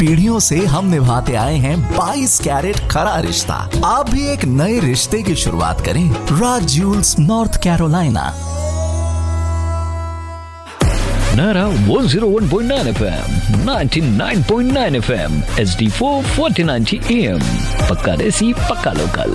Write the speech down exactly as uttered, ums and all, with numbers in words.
पीढ़ियों से हम निभाते आए हैं बाईस कैरेट खरा रिश्ता। आप भी एक नए रिश्ते की शुरुआत करें राज Jules north Carolina. Nara one oh one point nine F M, ninety-nine point nine F M, H D four forty ninety A M. पक्का देसी पक्का लोकल।